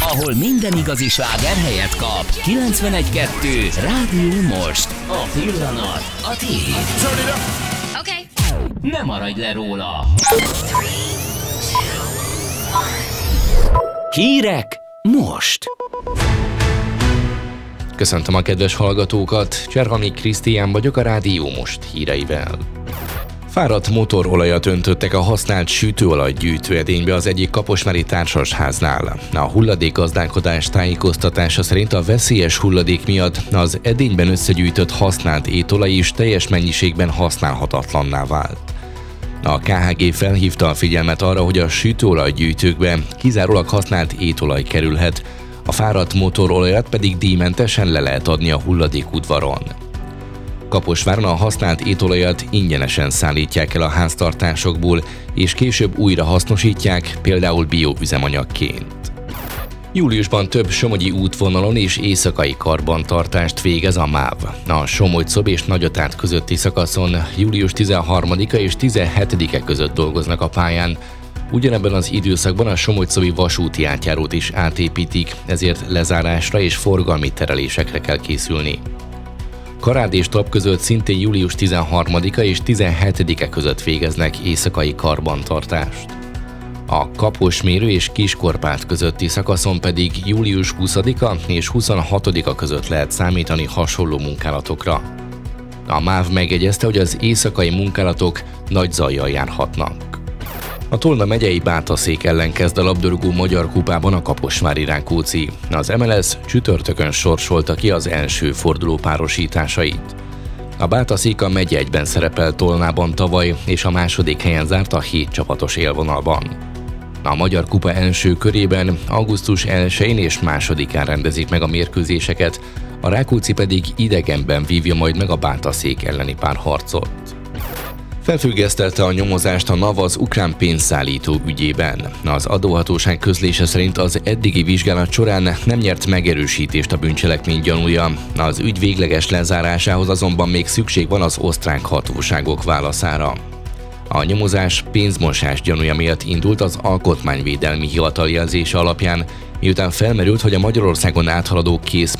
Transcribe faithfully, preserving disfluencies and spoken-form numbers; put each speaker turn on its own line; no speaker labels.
ahol minden igazi sláger helyet kap. kilencvenegy kettő Rádió Most. A pillanat a tiéd.
Okay.
Ne maradj le róla. Hírek most.
Köszöntöm a kedves hallgatókat, Cserhami Krisztián vagyok a Rádió Most híreivel. Fáradt motorolajat öntöttek a használt sütőolaj gyűjtőedénybe az egyik kaposvári társasháznál. A hulladékgazdálkodás tájékoztatása szerint a veszélyes hulladék miatt az edényben összegyűjtött használt étolaj is teljes mennyiségben használhatatlanná vált. A ká há gé felhívta a figyelmet arra, hogy a sütőolajgyűjtőkbe kizárólag használt étolaj kerülhet, a fáradt motorolajat pedig díjmentesen le lehet adni a hulladékudvaron. Kaposváron a használt étolajat ingyenesen szállítják el a háztartásokból, és később újra hasznosítják, például bioüzemanyagként. Júliusban több somogyi útvonalon és éjszakai karbantartást végez a MÁV. A Somogy-Szob és Nagyatát közötti szakaszon július tizenharmadika és tizenhetedike között dolgoznak a pályán. Ugyanebben az időszakban a Somogy-Szobi vasúti átjárót is átépítik, ezért lezárásra és forgalmi terelésekre kell készülni. Karád és Tap között szintén július tizenharmadika és tizenhetedike között végeznek éjszakai karbantartást. A Kaposmérő és Kiskorpát közötti szakaszon pedig július huszadika és huszonhatodika között lehet számítani hasonló munkálatokra. A MÁV megjegyezte, hogy az éjszakai munkálatok nagy zajjal járhatnak. A Tolna megyei Bátaszék ellen kezd a labdarúgó magyar kupában a kaposvári Rákóczi. Az em el es csütörtökön sorsolta ki az első forduló párosításait. A Bátaszék a megye egyben szerepel Tolnában tavaly, és a második helyen zárt a hét csapatos élvonalban. A magyar kupa első körében augusztus elsején és másodikán rendezik meg a mérkőzéseket, a Rákóczi pedig idegenben vívja majd meg a Bátaszék elleni párharcot. Felfüggesztelte a nyomozást a NAV az ukrán pénzszállító ügyében. Az adóhatóság közlése szerint az eddigi vizsgálat során nem nyert megerősítést a bűncselekmény gyanúja. Az ügy végleges lezárásához azonban még szükség van az osztrák hatóságok válaszára. A nyomozás pénzmosás gyanúja miatt indult az Alkotmányvédelmi Hivatal jelzése alapján, miután felmerült, hogy a Magyarországon áthaladó kész